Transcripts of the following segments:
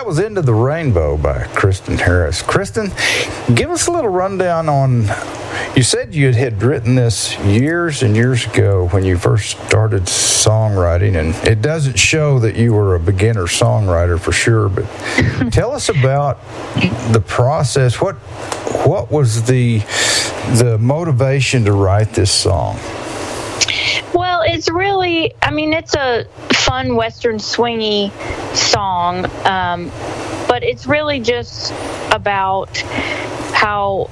that was Into the Rainbow by Kristen Harris. Kristen, give us a little rundown on, you said you had written this years and years ago when you first started songwriting, and it doesn't show that you were a beginner songwriter for sure, but tell us about the process. What was the motivation to write this song? Well, it's really, it's a fun Western swingy song, but it's really just about how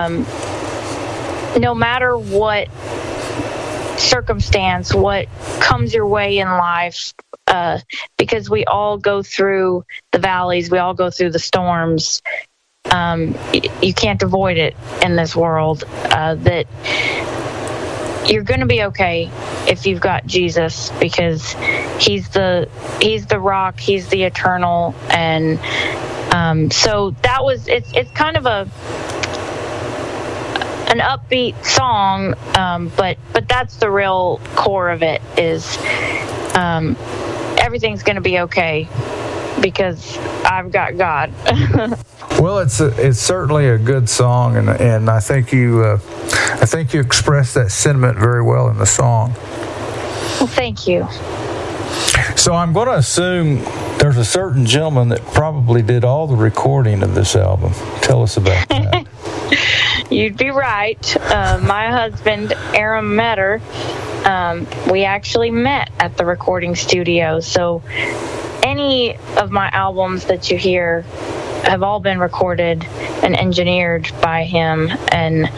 no matter what circumstance, what comes your way in life, because we all go through the valleys, we all go through the storms, you can't avoid it in this world, that you're going to be okay if you've got Jesus, because he's the rock, he's the eternal. And so that was, it's kind of an upbeat song, but that's the real core of it, is everything's going to be okay because I've got God. Well, it's certainly a good song, and I think you expressed that sentiment very well in the song. Well, thank you. So I'm going to assume there's a certain gentleman that probably did all the recording of this album. Tell us about that. You'd be right. My husband, Aaron Metter, we actually met at the recording studio. So any of my albums that you hear have all been recorded and engineered by him. And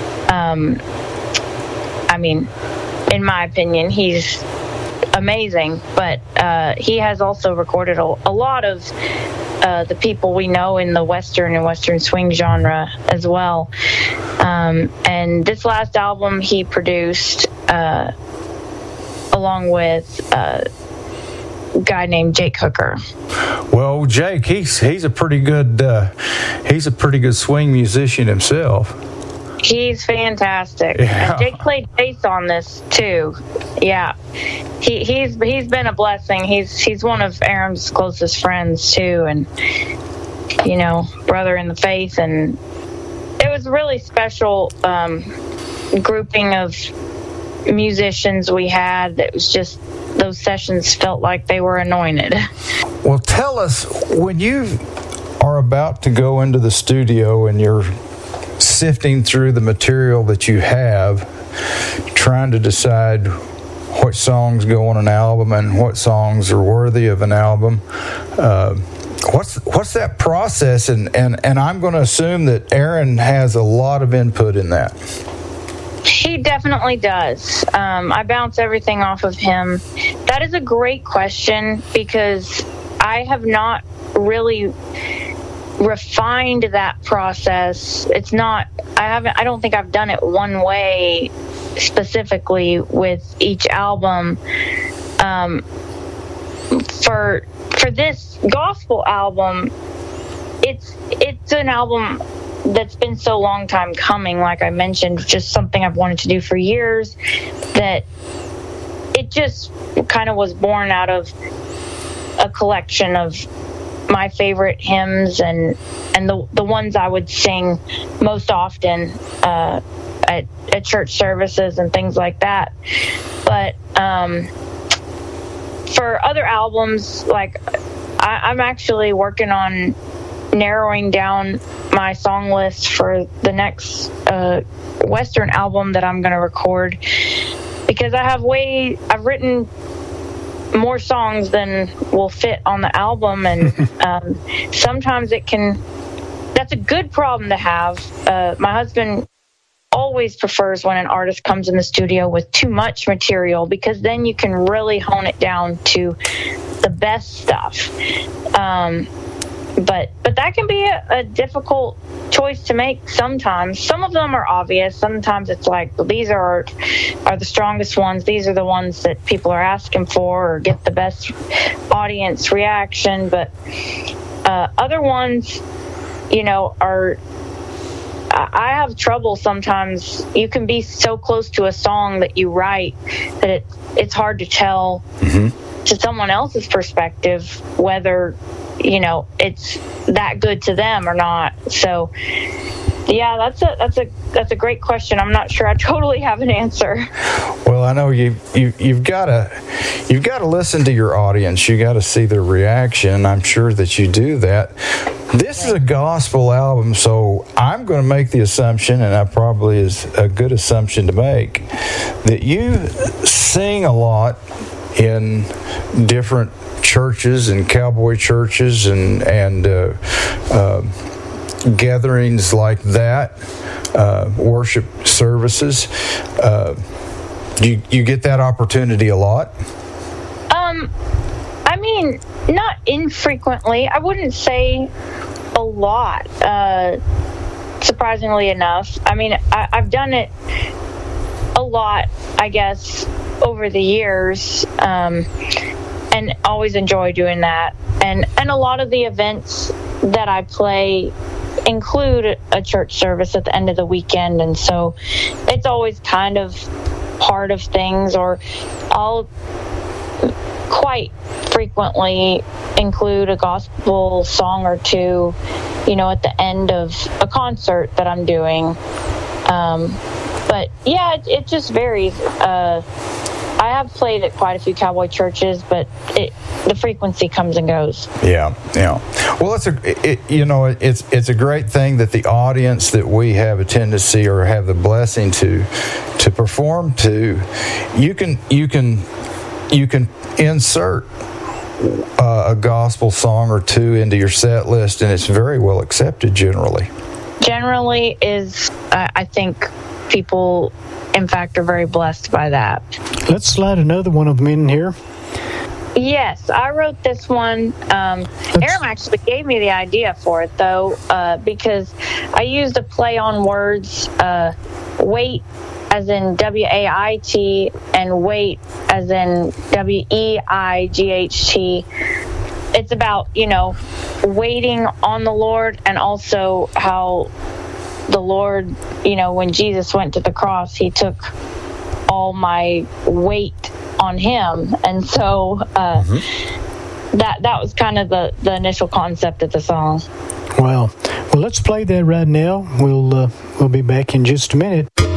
in my opinion, he's amazing, but he has also recorded a lot of the people we know in the Western and Western swing genre as well. And this last album he produced along with a guy named Jake Hooker. Well, Jake, he's a pretty good swing musician himself. He's fantastic. Yeah. And Jake played bass on this too. Yeah, he's been a blessing. He's one of Aaron's closest friends too, and brother in the faith. And it was a really special grouping of musicians we had. It was just, those sessions felt like they were anointed. Well, tell us, when you are about to go into the studio and you're sifting through the material that you have, trying to decide what songs go on an album and what songs are worthy of an album, what's that process? And I'm going to assume that Aaron has a lot of input in that. He definitely does. I bounce everything off of him. That is a great question, because I have not really refined that process. I don't think I've done it one way specifically with each album. For this gospel album, it's an album that's been so long time coming, like I mentioned, just something I've wanted to do for years, that it just kind of was born out of a collection of my favorite hymns and the ones I would sing most often at church services and things like that. But for other albums, like I'm actually working on narrowing down my song list for the next Western album that I'm going to record, because I've written more songs than will fit on the album, and sometimes that's a good problem to have. My husband always prefers when an artist comes in the studio with too much material, because then you can really hone it down to the best stuff. But that can be a difficult choice to make sometimes. Some of them are obvious. Sometimes it's like, well, these are the strongest ones. These are the ones that people are asking for or get the best audience reaction. But other ones, I have trouble sometimes. You can be so close to a song that you write that it's hard to tell to someone else's perspective, whether, you know, it's that good to them or not. So yeah, that's a great question. I'm not sure I totally have an answer. Well, I know you've got to listen to your audience. You got to see their reaction. I'm sure that you do that. This is a gospel album, so I'm going to make the assumption, and that probably is a good assumption to make, that you sing a lot in different churches and cowboy churches and gatherings like that, worship services. You get that opportunity a lot? I mean, not infrequently. I wouldn't say a lot, surprisingly enough. I mean, I've done it a lot, I guess, over the years, and always enjoy doing that. And a lot of the events that I play include a church service at the end of the weekend, and so it's always kind of part of things. Or I'll quite frequently include a gospel song or two, you know, at the end of a concert that I'm doing. But yeah, it just varies. I have played at quite a few cowboy churches, but the frequency comes and goes. Yeah. Well, it's a great thing that the audience that we have a tendency or have the blessing to perform to, you can insert a gospel song or two into your set list, and it's very well accepted generally. Generally is, I think people, in fact, are very blessed by that. Let's slide another one of them in here. Yes, I wrote this one. Aram actually gave me the idea for it, though, because I used a play on words, wait as in W-A-I-T and wait as in W-E-I-G-H-T. It's about, you know, waiting on the Lord, and also how the Lord, you know, when Jesus went to the cross, he took all my weight on him. And so that was kind of the initial concept of the song. Wow. Well, let's play that right now. We'll be back in just a minute.